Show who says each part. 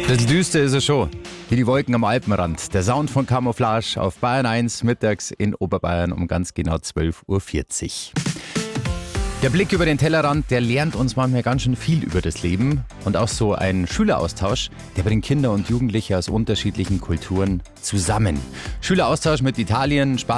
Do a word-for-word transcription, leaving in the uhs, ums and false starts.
Speaker 1: bisschen düster ist es schon. Wie die Wolken am Alpenrand. Der Sound von Camouflage auf Bayern eins mittags in Oberbayern um ganz genau zwölf Uhr vierzig. Der Blick über den Tellerrand, der lernt uns manchmal ganz schön viel über das Leben. Und auch so ein Schüleraustausch, der bringt Kinder und Jugendliche aus unterschiedlichen Kulturen zusammen. Schüleraustausch mit Italien, Spanien,